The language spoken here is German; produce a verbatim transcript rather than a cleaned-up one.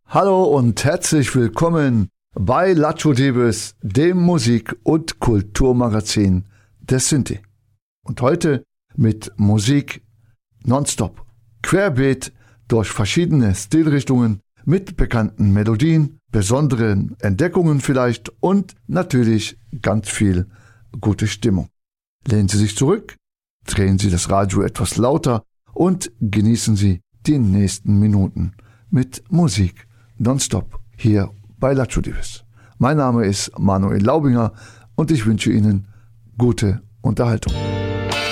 Hallo und herzlich willkommen bei Lattjo Debes, dem Musik- und Kulturmagazin der Synthie. Und heute mit Musik nonstop, querbeet durch verschiedene Stilrichtungen mit bekannten Melodien, besonderen Entdeckungen vielleicht und natürlich ganz viel gute Stimmung. Lehnen Sie sich zurück, drehen Sie das Radio etwas lauter und genießen Sie die nächsten Minuten mit Musik nonstop hier bei Lattjo Debes. Mein Name ist Manuel Laubinger und ich wünsche Ihnen gute Unterhaltung.